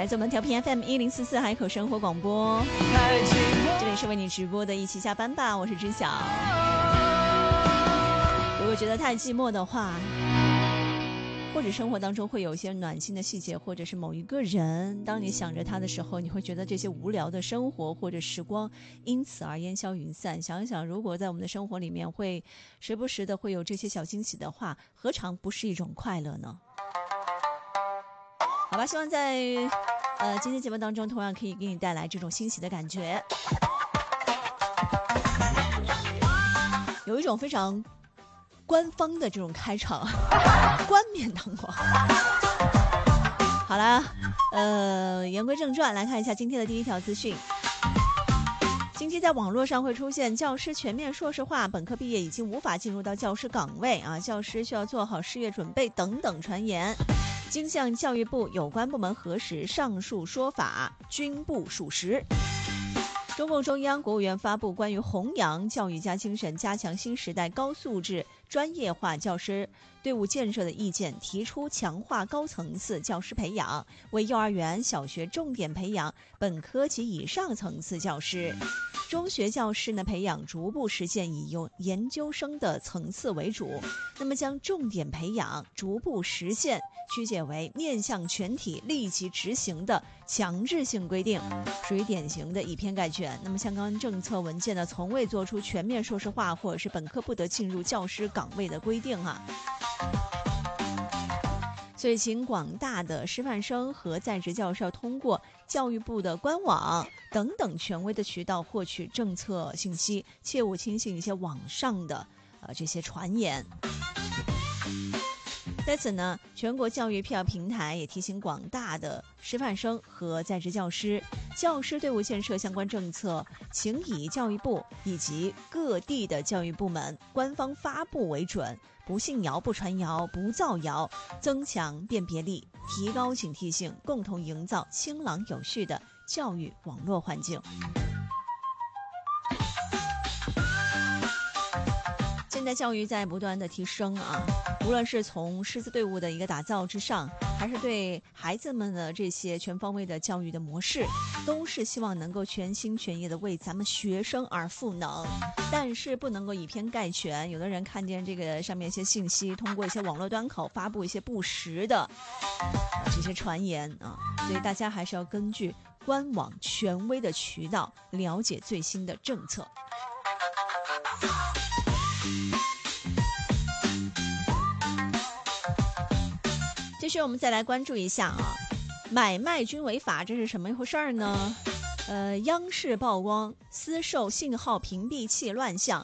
来自我们调频 FM1044海口生活广播，这里是为你直播的一起下班吧，我是知晓。如果觉得太寂寞的话，或者生活当中会有一些暖心的细节，或者是某一个人，当你想着他的时候，你会觉得这些无聊的生活或者时光因此而烟消云散。想一想，如果在我们的生活里面会时不时的会有这些小惊喜的话，何尝不是一种快乐呢？好吧，希望在今天节目当中同样可以给你带来这种欣喜的感觉，有一种非常官方的这种开场，冠冕堂皇。好啦，言归正传，来看一下今天的第一条资讯。近期在网络上会出现教师全面硕士化，本科毕业已经无法进入到教师岗位啊，教师需要做好失业准备等等传言。经向教育部有关部门核实，上述说法均不属实。中共中央、国务院发布关于弘扬教育家精神、加强新时代高素质专业化教师队伍建设的意见，提出强化高层次教师培养，为幼儿园、小学重点培养本科及以上层次教师。中学教师呢，培养逐步实现以研究生的层次为主，那么将重点培养逐步实现曲解为面向全体立即执行的强制性规定，属于典型的以偏概全。那么相关政策文件呢，从未做出全面硕士化或者是本科不得进入教师岗位的规定啊。所以请广大的师范生和在职教师要通过教育部的官网等等权威的渠道获取政策信息，切勿轻信一些网上的这些传言。在此呢，全国教育辟谣平台也提醒广大的师范生和在职教师，教师队伍建设相关政策，请以教育部以及各地的教育部门官方发布为准，不信谣、不传谣、不造谣，增强辨别力，提高警惕性，共同营造清朗有序的教育网络环境。现在教育在不断的提升啊，无论是从师资队伍的一个打造之上，还是对孩子们的这些全方位的教育的模式，都是希望能够全心全意的为咱们学生而赋能，但是不能够以偏概全。有的人看见这个上面一些信息，通过一些网络端口发布一些不实的这些传言啊，所以大家还是要根据官网权威的渠道了解最新的政策。继续我们再来关注一下啊，买卖均违法，这是什么一回事儿呢？央视曝光私售信号屏蔽器乱象。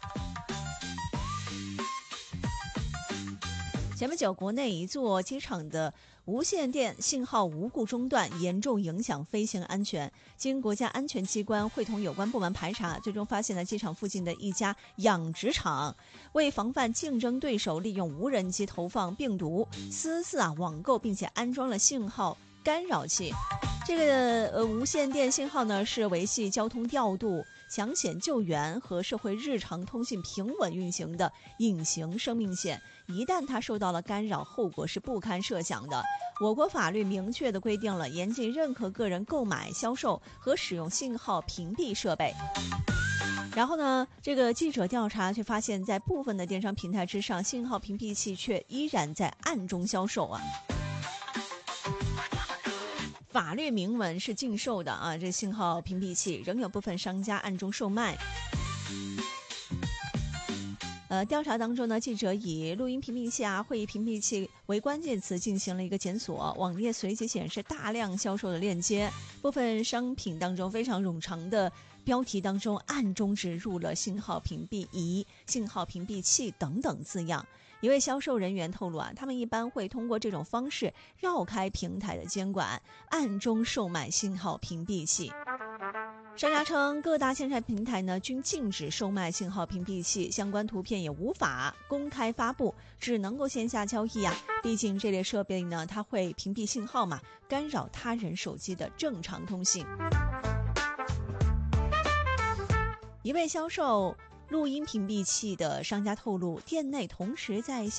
前不久，国内一座机场的无线电信号无故中断，严重影响飞行安全。经国家安全机关会同有关部门排查，最终发现了机场附近的一家养殖场为防范竞争对手利用无人机投放病毒，私自网购并且安装了信号干扰器。这个无线电信号呢，是维系交通调度、抢险救援和社会日常通信平稳运行的隐形生命线，一旦它受到了干扰，后果是不堪设想的。我国法律明确地规定了，严禁任何个人购买、销售和使用信号屏蔽设备。然后呢，这个记者调查却发现，在部分的电商平台之上，信号屏蔽器却依然在暗中销售啊。法律明文是禁售的啊，这信号屏蔽器仍有部分商家暗中售卖。调查当中呢，记者以录音屏蔽器会议屏蔽器为关键词进行了一个检索，网页随即显示大量销售的链接，部分商品当中非常冗长的标题当中暗中植入了信号屏蔽仪、信号屏蔽器等等字样。一位销售人员透露他们一般会通过这种方式绕开平台的监管，暗中售卖信号屏蔽器。商家称，各大线上平台呢均禁止售卖信号屏蔽器，相关图片也无法公开发布，只能够线下交易啊。毕竟这类设备呢，它会屏蔽信号嘛，干扰他人手机的正常通信。一位销售录音屏蔽器的商家透露，店内同时在